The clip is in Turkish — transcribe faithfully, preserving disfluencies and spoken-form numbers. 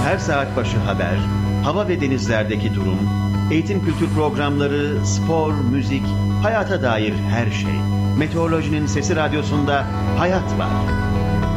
her saat başı haber, hava ve denizlerdeki durum, eğitim kültür programları, spor, müzik, hayata dair her şey. Meteorolojinin Sesi Radyosu'nda hayat var.